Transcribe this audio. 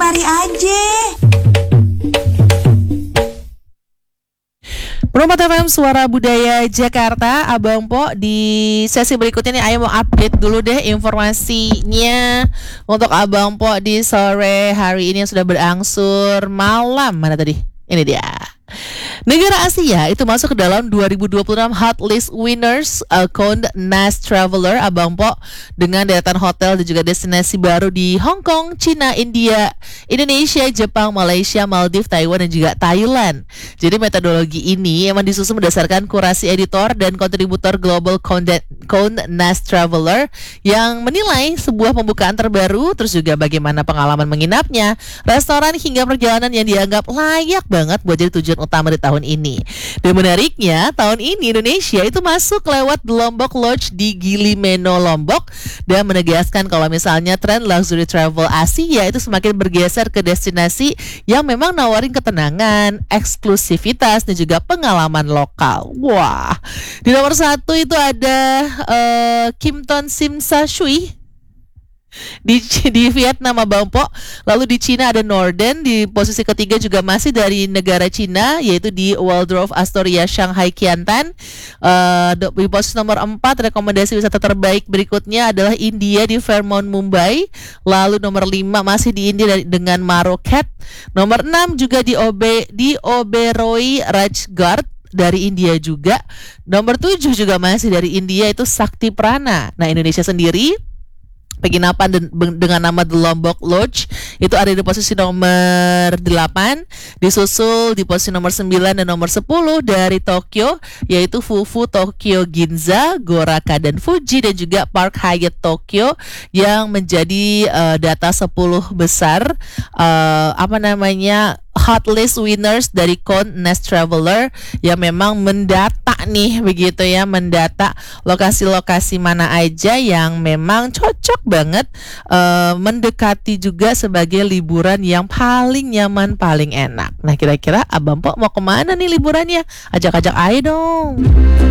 lari aja. Perompak FM Suara Budaya Jakarta, Abang Po. Di sesi berikutnya nih, Ayo mau update dulu deh informasinya untuk Abang Po di sore hari ini yang sudah berangsur malam. Mana tadi? Ini dia. Negara Asia itu masuk ke dalam 2026 Hot List Winners Condé Nast Traveler, Abang Po, dengan deretan hotel dan juga destinasi baru di Hong Kong, Cina, India, Indonesia, Jepang, Malaysia, Maldives, Taiwan, dan juga Thailand. Jadi metodologi ini emang disusun berdasarkan kurasi editor dan kontributor Global Condé Nast Traveler yang menilai sebuah pembukaan terbaru, terus juga bagaimana pengalaman menginapnya, restoran hingga perjalanan yang dianggap layak banget buat jadi tujuan utama di tahun ini. Dan menariknya, tahun ini Indonesia itu masuk lewat The Lombok Lodge di Gili Meno, Lombok, dan menegaskan kalau misalnya tren luxury travel Asia itu semakin bergeser ke destinasi yang memang nawarin ketenangan, eksklusivitas, dan juga pengalaman lokal. Wah, di nomor 1 itu ada Kim Ton Sim Sa Shui di Vietnam, Abang Po. Lalu di Cina ada Norden. Di posisi ketiga juga masih dari negara Cina, yaitu di Waldorf Astoria Shanghai Qiantan. Di posisi nomor 4 rekomendasi wisata terbaik berikutnya adalah India di Fairmont Mumbai. Lalu nomor 5 masih di India dengan Maroket. Nomor 6 juga di Oberoi Rajgarh dari India juga. Nomor 7 juga masih dari India, itu Sakti Prana. Nah, Indonesia sendiri penginapan dengan nama The Lombok Lodge itu ada di posisi nomor 8, disusul di posisi nomor 9 dan nomor 10 dari Tokyo, yaitu Fufu Tokyo Ginza, Goraka dan Fuji, dan juga Park Hyatt Tokyo yang menjadi data 10 besar Hot List Winners dari Condé Nast Traveler yang memang mendata nih, begitu ya, mendata lokasi-lokasi mana aja yang memang cocok banget mendekati juga sebagai liburan yang paling nyaman, paling enak. Nah, kira-kira Abang Po mau kemana nih liburannya? Ajak-ajak ayo dong.